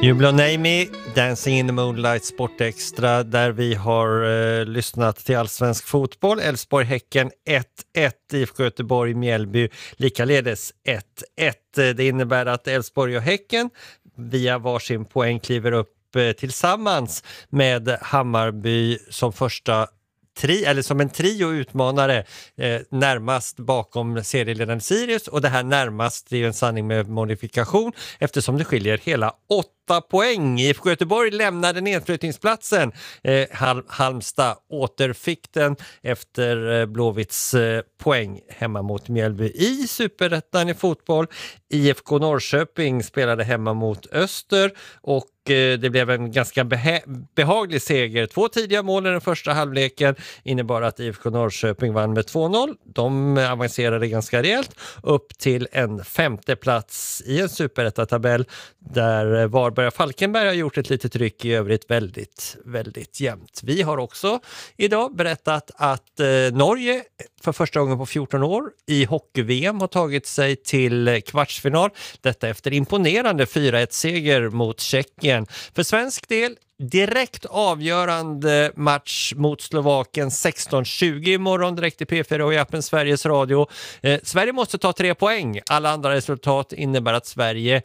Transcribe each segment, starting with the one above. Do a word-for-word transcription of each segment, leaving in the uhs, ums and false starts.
You Blow Name Me, Dancing in the Moonlight, Sport Extra, där vi har eh, lyssnat till allsvensk fotboll. Elfsborg-Häcken ett ett, I F K Göteborg-Mjällby likaledes ett ett. Det innebär att Elfsborg och Häcken via varsin poäng kliver upp eh, tillsammans med Hammarby som första Tri, eller som en trio utmanare eh, närmast bakom serieledaren Sirius, och det här närmast är ju en sanning med modifikation eftersom det skiljer hela åtta poäng. I F K Göteborg lämnade nedflyttningsplatsen. Eh, Hal- Halmstad återfick den efter eh, Blåvitts eh, poäng hemma mot Mjällby. I Superettan i fotboll, I F K Norrköping spelade hemma mot Öster och det blev en ganska beha- behaglig seger. Två tidiga mål i den första halvleken innebar att I F K Norrköping vann med två noll. De avancerade ganska rejält upp till en femte plats i en superettatabell där Varberg och Falkenberg har gjort ett litet tryck, i övrigt väldigt, väldigt jämnt. Vi har också idag berättat att eh, Norge för första gången på fjorton år i hockey-V M har tagit sig till kvartsfinal. Detta efter imponerande fyra ett-seger mot Tjeckien. För svensk del direkt avgörande match mot Slovakien sexton tjugo imorgon direkt i P fyra och i appen Sveriges Radio. Eh, Sverige måste ta tre poäng. Alla andra resultat innebär att Sverige,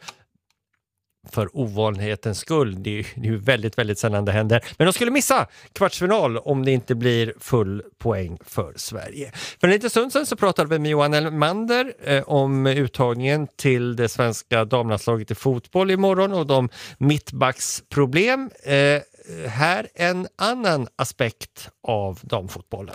för ovanlighetens skull, det är ju väldigt, väldigt sällan det händer, men de skulle missa kvartsfinal om det inte blir full poäng för Sverige. För en liten stund sedan så pratade vi med Johan Elmander eh, om uttagningen till det svenska damlandslaget i fotboll imorgon och de mittbacksproblem. Eh, här en annan aspekt av damfotbollen.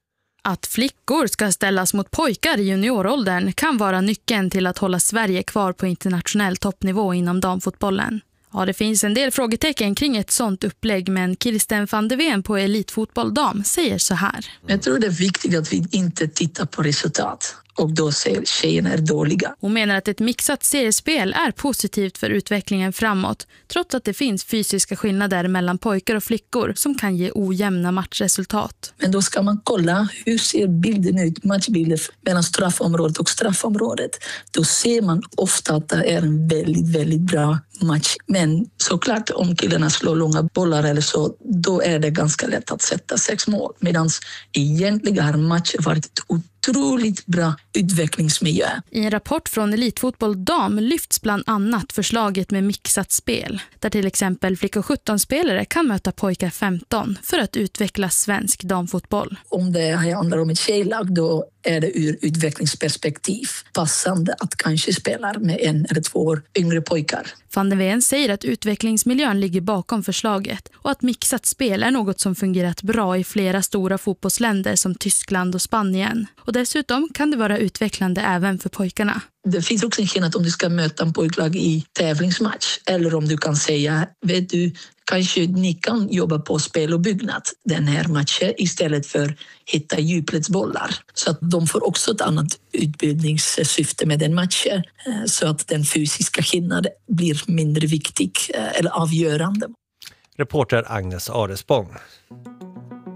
Att flickor ska ställas mot pojkar i junioråldern kan vara nyckeln till att hålla Sverige kvar på internationell toppnivå inom damfotbollen. Ja, det finns en del frågetecken kring ett sånt upplägg, men Kirsten van der Ven på Elitfotboll Dam säger så här. Jag tror det är viktigt att vi inte tittar på resultat och då ser tjejerna är dåliga. Hon menar att ett mixat seriespel är positivt för utvecklingen framåt, trots att det finns fysiska skillnader mellan pojkar och flickor som kan ge ojämna matchresultat. Men då ska man kolla hur ser bilden ut, matchbilden mellan straffområdet och straffområdet. Då ser man ofta att det är en väldigt, väldigt bra match. Men såklart om killarna slår långa bollar eller så, då är det ganska lätt att sätta sex mål. Medan egentligen har matchen varit otroligt bra utvecklingsmiljö. I en rapport från Elitfotboll Dam lyfts bland annat förslaget med mixat spel, där till exempel flickor sjutton-spelare kan möta pojkar femton för att utveckla svensk damfotboll. Om det handlar om ett tjejlag, då är det ur utvecklingsperspektiv passande att kanske spela med en eller två år yngre pojkar. Van der Ven säger att utvecklingsmiljön ligger bakom förslaget och att mixat spel är något som fungerat bra i flera stora fotbollsländer som Tyskland och Spanien. Och dessutom kan det vara utvecklande även för pojkarna. Det finns också en skillnad om du ska möta en pojklag i tävlingsmatch eller om du kan säga, vet du, kanske ni kan jobba på spel och byggnad den här matchen istället för hitta djupledsbollar. Så att de får också ett annat utbildningssyfte med den matchen så att den fysiska skillnaden blir mindre viktig eller avgörande. Reporter Agnes Arespång.